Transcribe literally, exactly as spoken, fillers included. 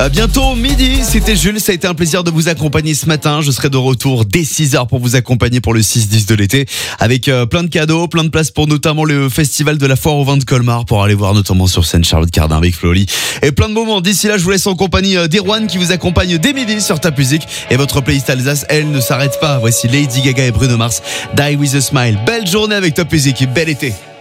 À bientôt midi, c'était Jules, ça a été un plaisir de vous accompagner ce matin. Je serai de retour dès six heures pour vous accompagner pour le six dix de l'été avec euh, plein de cadeaux, plein de places pour notamment le festival de la foire au vin de Colmar pour aller voir notamment sur scène Charlotte Cardin avec Floli et plein de moments. D'ici là, je vous laisse en compagnie euh, d'Erwan qui vous accompagne dès midi sur Top Music et votre playlist Alsace, elle ne s'arrête pas. Voici Lady Gaga et Bruno Mars, Die With A Smile. Belle journée avec Top Music et bel été.